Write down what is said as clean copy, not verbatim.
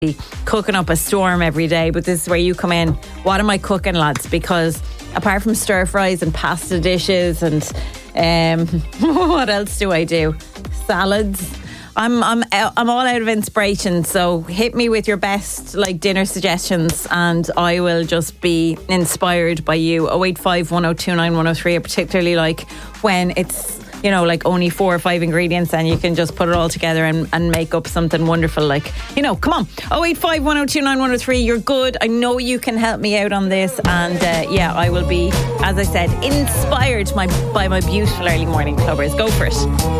cooking up a storm every day, but this is where you come in. What am I cooking, lads? Because apart from stir fries and pasta dishes and what else do I do? Salads. I'm all out of inspiration, so hit me with your best dinner suggestions and I will just be inspired by you. 085 1029 103. I particularly like when it's only 4 or 5 ingredients and you can just put it all together and make up something wonderful. Come on, 085 1029 103. You're good. I know you can help me out on this, and I will be, as I said, inspired by my beautiful early morning clubbers. Go for it.